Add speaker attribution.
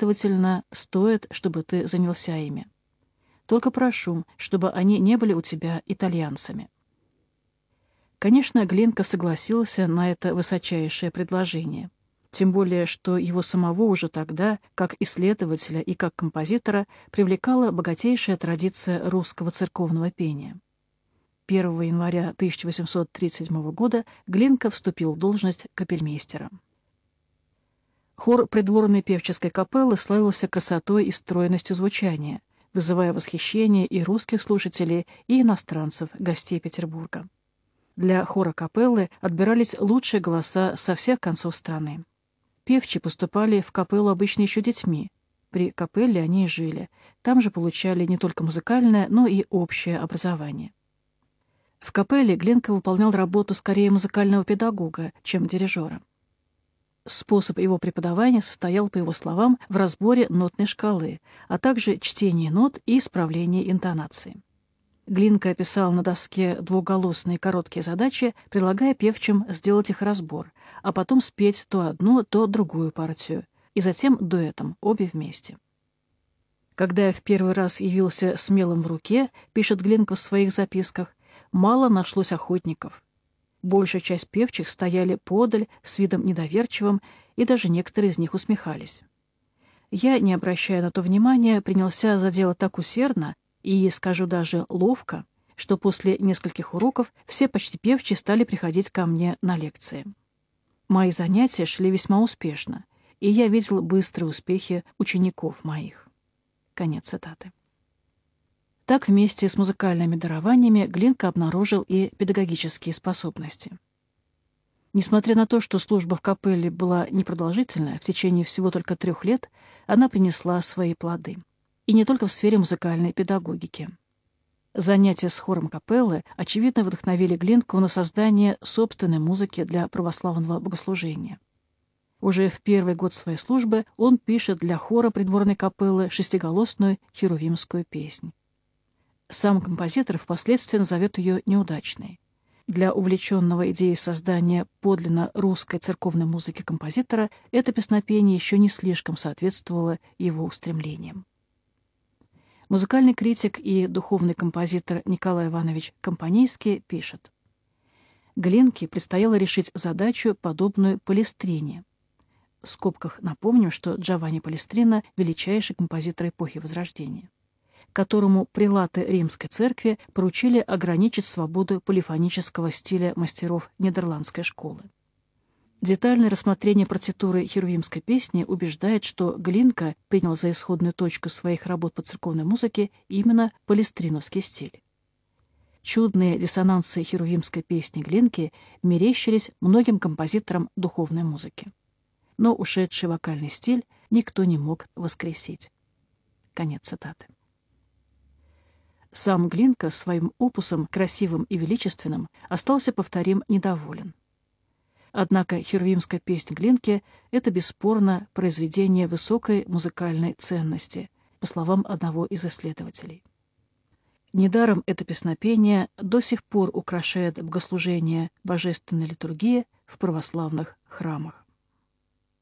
Speaker 1: следовательно, стоит, чтобы ты занялся ими. Только прошу, чтобы они не были у тебя итальянцами». Конечно, Глинка согласился на это высочайшее предложение. Тем более, что его самого уже тогда, как исследователя и как композитора, привлекала богатейшая традиция русского церковного пения. 1 января 1837 года Глинка вступил в должность капельмейстера. Хор придворной певческой капеллы славился красотой и стройностью звучания, вызывая восхищение и русских слушателей, и иностранцев, гостей Петербурга. Для хора капеллы отбирались лучшие голоса со всех концов страны. Певчи поступали в капеллу обычно еще детьми. При капелле они и жили. Там же получали не только музыкальное, но и общее образование. В капелле Глинка выполнял работу скорее музыкального педагога, чем дирижера. Способ его преподавания состоял, по его словам, в разборе нотной шкалы, а также чтении нот и исправлении интонации. Глинка описал на доске двухголосные короткие задачи, предлагая певчим сделать их разбор, а потом спеть то одну, то другую партию, и затем дуэтом, обе вместе. «Когда я в первый раз явился смелым в руке», пишет Глинка в своих записках, «мало нашлось охотников. Большая часть певчих стояли подаль с видом недоверчивым, и даже некоторые из них усмехались. Я, не обращая на то внимания, принялся за дело так усердно и, скажу даже, ловко, что после нескольких уроков все почти певчие стали приходить ко мне на лекции. Мои занятия шли весьма успешно, и я видел быстрые успехи учеников моих». Конец цитаты. Так вместе с музыкальными дарованиями Глинка обнаружил и педагогические способности. Несмотря на то, что служба в капелле была непродолжительная, в течение всего только 3 лет, она принесла свои плоды. И не только в сфере музыкальной педагогики. Занятия с хором капеллы, очевидно, вдохновили Глинку на создание собственной музыки для православного богослужения. Уже в первый год своей службы он пишет для хора придворной капеллы шестиголосную херувимскую песнь. Сам композитор впоследствии назовет ее неудачной. Для увлеченного идеей создания подлинно русской церковной музыки композитора это песнопение еще не слишком соответствовало его устремлениям. Музыкальный критик и духовный композитор Николай Иванович Компанейский пишет: «Глинке предстояло решить задачу, подобную Палестрине». В скобках напомним, что Джованни Палестрина — величайший композитор эпохи Возрождения, которому прелаты Римской церкви поручили ограничить свободу полифонического стиля мастеров Нидерландской школы. Детальное рассмотрение партитуры херувимской песни убеждает, что Глинка принял за исходную точку своих работ по церковной музыке именно палестриновский стиль. Чудные диссонансы херувимской песни Глинки мерещились многим композиторам духовной музыки. Но ушедший вокальный стиль никто не мог воскресить. Конец цитаты. Сам Глинка своим опусом, красивым и величественным, остался, повторим, недоволен. Однако херувимская песнь Глинки — это бесспорно произведение высокой музыкальной ценности, по словам одного из исследователей. Недаром это песнопение до сих пор украшает богослужение божественной литургии в православных храмах.